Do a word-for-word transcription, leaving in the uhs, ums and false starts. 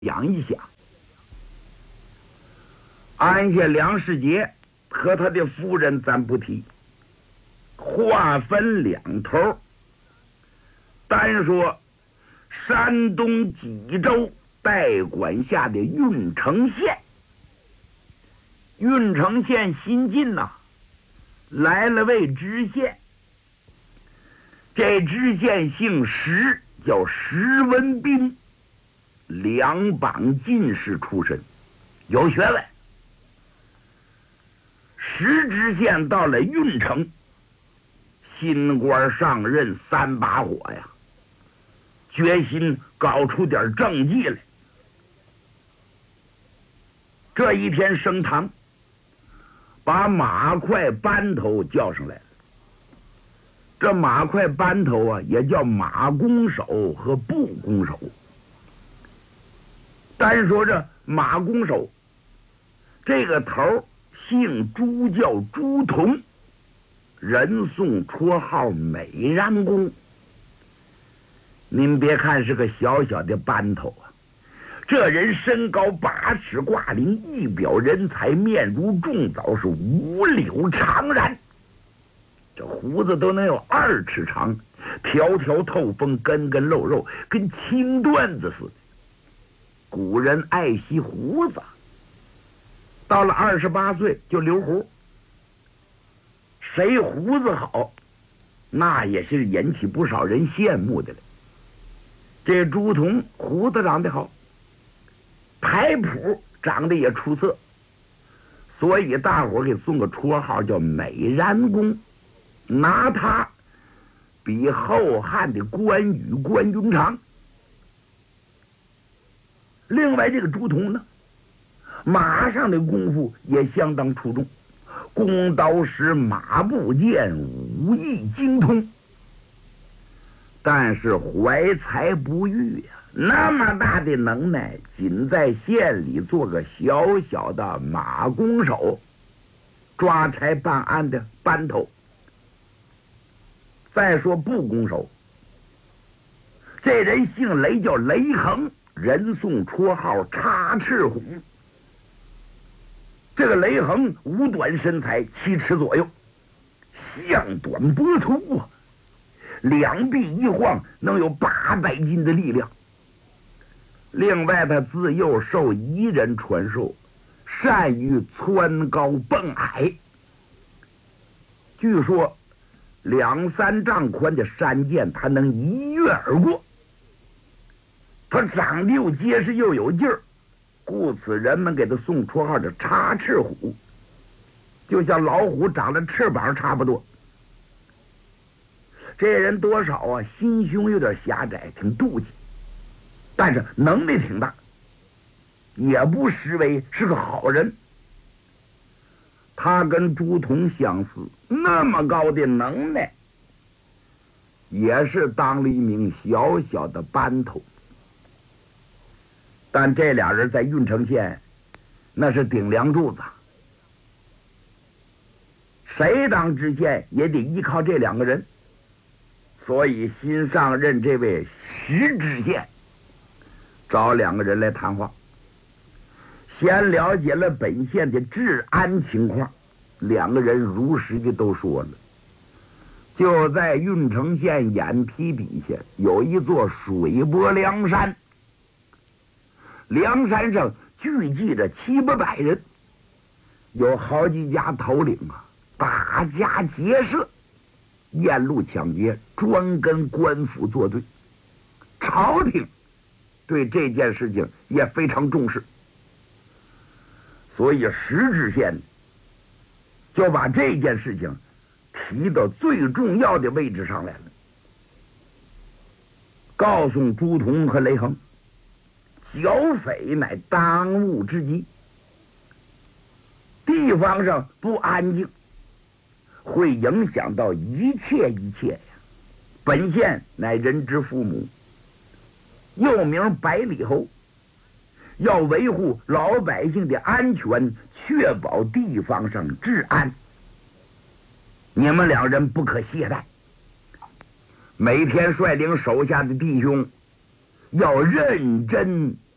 想一想，安下梁世杰和他的夫人咱不提，划分两头。单说山东济州代管下的郓城县，郓城县新近呐、啊，来了位知县。这知县姓石，叫石文斌，两榜进士出身，有学问。石知县到了郓城，新官上任三把火呀，决心搞出点政绩来。这一天升堂，把马快班头叫上来了。这马快班头啊，也叫马弓手和步弓手。单说这马弓手，这个头姓朱，叫朱仝，人送绰号美髯公。您别看是个小小的班头啊，这人身高八尺挂零，一表人才，面如重枣，是五柳长髯，这胡子都能有二尺长，条条透风，根根露肉，跟青缎子似的。古人爱惜胡子，到了二十八岁就留胡。谁胡子好，那也是引起不少人羡慕的了。这朱仝胡子长得好，牌谱长得也出色，所以大伙儿给送个绰号叫美髯公，拿他比后汉的关羽、关云长。另外这个朱仝呢，马上的功夫也相当出众，弓刀石马步剑武艺精通，但是怀才不遇呀、啊，那么大的能耐，仅在县里做个小小的马弓手，抓差办案的班头。再说步弓手，这人姓雷，叫雷横，人送绰号插翅虎。这个雷横五短身材，七尺左右，项短脖粗啊，两臂一晃能有八百斤的力量。另外他自幼受彝人传授，善于蹿高蹦矮。据说两三丈宽的山涧，他能一跃而过。他长得又结实又有劲儿，故此人们给他送绰号叫插翅虎，就像老虎长了翅膀差不多。这人多少啊，心胸有点狭窄，挺妒忌，但是能力挺大，也不失为是个好人。他跟朱仝相似，那么高的能耐，也是当了一名小小的班头。但这俩人在郓城县那是顶梁柱子，谁当知县也得依靠这两个人。所以新上任这位石知县找两个人来谈话，先了解了本县的治安情况，两个人如实的都说了。就在郓城县眼皮底下有一座水泊梁山，梁山上聚集着七八百人，有好几家头领啊，打家劫舍，沿路抢劫，专跟官府作对。朝廷对这件事情也非常重视，所以石知县就把这件事情提到最重要的位置上来了，告诉朱仝和雷横，剿匪乃当务之急，地方上不安静，会影响到一切一切呀。本县乃人之父母，又名百里侯，要维护老百姓的安全，确保地方上治安。你们两人不可懈怠，每天率领手下的弟兄要认真